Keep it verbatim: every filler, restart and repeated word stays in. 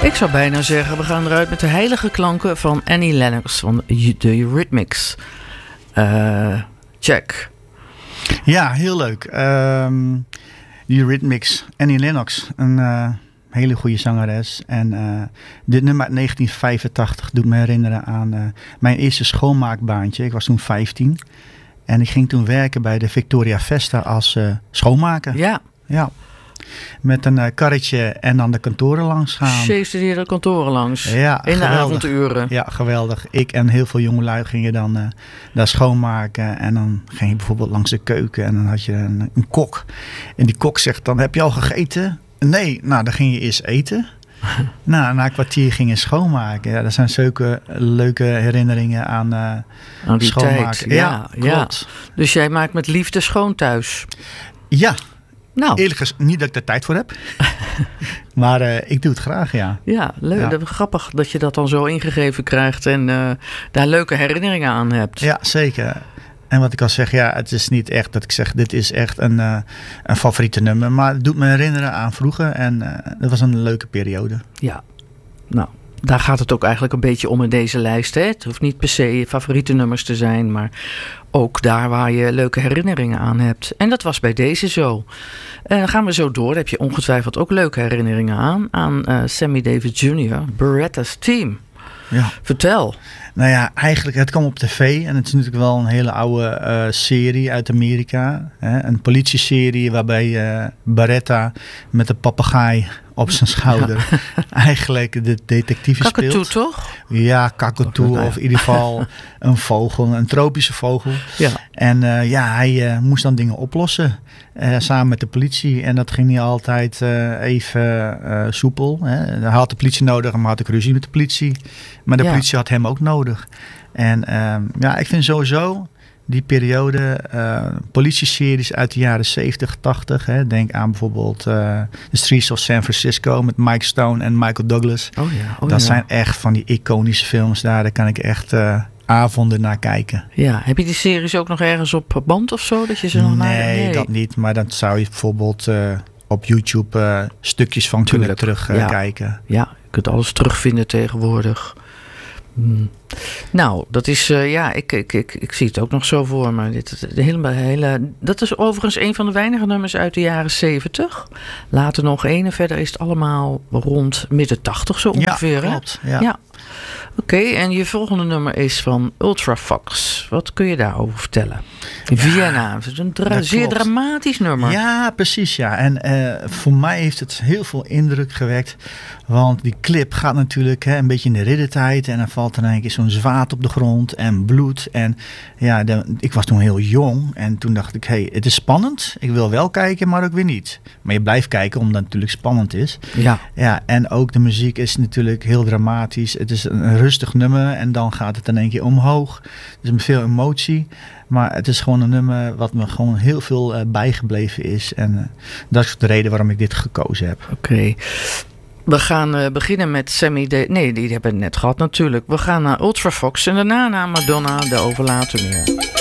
Ik zou bijna zeggen, we gaan eruit met de heilige klanken van Annie Lennox van de Eurythmics. Uh, check. Ja, heel leuk. Um, de Eurythmics, Annie Lennox, een uh, hele goede zangeres. En uh, dit nummer uit negentien vijfentachtig doet me herinneren aan uh, mijn eerste schoonmaakbaantje. Ik was toen vijftien. En ik ging toen werken bij de Victoria Vesta als uh, schoonmaker. Ja. Ja. Met een uh, karretje en dan de kantoren langs gaan. Zeefde je de kantoren langs? Ja, in de geweldig. avonduren? Ja, geweldig. Ik en heel veel jongelui gingen dan uh, daar schoonmaken. En dan ging je bijvoorbeeld langs de keuken. En dan had je een, een kok. En die kok zegt dan, heb je al gegeten? Nee, nou dan ging je eerst eten. Nou, na een kwartier ging je schoonmaken. Ja, dat zijn zulke leuke herinneringen aan, uh, aan die schoonmaken. Tijd. Ja, ja, klopt. Dus jij maakt met liefde schoon thuis? Ja. Nou. Eerlijk gezegd, niet dat ik er tijd voor heb. Maar uh, ik doe het graag, ja. Ja, leuk. Ja. Dat is grappig dat je dat dan zo ingegeven krijgt en uh, daar leuke herinneringen aan hebt. Ja, zeker. En wat ik al zeg, ja, het is niet echt dat ik zeg, dit is echt een, uh, een favoriete nummer. Maar het doet me herinneren aan vroeger en uh, dat was een leuke periode. Ja, nou. Daar gaat het ook eigenlijk een beetje om in deze lijst. Hè? Het hoeft niet per se je favoriete nummers te zijn, maar ook daar waar je leuke herinneringen aan hebt. En dat was bij deze zo. En dan gaan we zo door. Daar heb je ongetwijfeld ook leuke herinneringen aan. Aan uh, Sammy Davis junior, Beretta's Team. Ja. Vertel. Nou ja, eigenlijk, het kwam op tv en het is natuurlijk wel een hele oude uh, serie uit Amerika. Hè? Een politieserie waarbij uh, Beretta met een papegaai op zijn schouder ja. eigenlijk de detectieve speelt. Kakatoe, toch? Ja, kakatoe of in ieder geval een vogel, een tropische vogel. Ja. En uh, ja, hij uh, moest dan dingen oplossen uh, samen met de politie. En dat ging niet altijd uh, even uh, soepel. Hè. Hij had de politie nodig, maar had ik ruzie met de politie. Maar de ja. politie had hem ook nodig. En uh, ja, ik vind sowieso die periode, uh, politieseries uit de jaren zeventig, tachtig. Hè. Denk aan bijvoorbeeld uh, The Streets of San Francisco met Mike Stone en Michael Douglas. Oh ja, oh dat ja. zijn echt van die iconische films daar. Daar kan ik echt uh, avonden naar kijken. Ja, heb je die series ook nog ergens op band of zo? Dat je ze nog nee, naar... nee, dat niet. Maar dan zou je bijvoorbeeld uh, op YouTube uh, stukjes van Tuurlijk. kunnen terugkijken. Uh, ja. ja, je kunt alles terugvinden tegenwoordig. Hmm. Nou, dat is, uh, ja, ik, ik, ik, ik zie het ook nog zo voor me. Dit, de hele, hele, dat is overigens een van de weinige nummers uit de jaren zeventig. Later nog één en verder is het allemaal rond midden tachtig zo ongeveer. Ja, klopt. Ja. ja. Oké, okay, en je volgende nummer is van Ultravox. Wat kun je daarover vertellen? In ja, Vienna, het is een dra- zeer dramatisch nummer. Ja, precies ja. En uh, voor mij heeft het heel veel indruk gewekt. Want die clip gaat natuurlijk hè, een beetje in de riddertijd. En dan valt er een keer zo'n zwaard op de grond en bloed. En ja, de, ik was toen heel jong. En toen dacht ik, hé, hey, het is spannend. Ik wil wel kijken, maar ook weer niet. Maar je blijft kijken omdat het natuurlijk spannend is. Ja. Ja, en ook de muziek is natuurlijk heel dramatisch. Het is een rustig nummer en dan gaat het in één keer omhoog. Dus met veel emotie. Maar het is gewoon een nummer wat me gewoon heel veel uh, bijgebleven is. En uh, dat is de reden waarom ik dit gekozen heb. Oké. Okay. We gaan uh, beginnen met Sammy... De- nee, die hebben we net gehad natuurlijk. We gaan naar Ultravox en daarna naar Madonna, de Over Later Meer.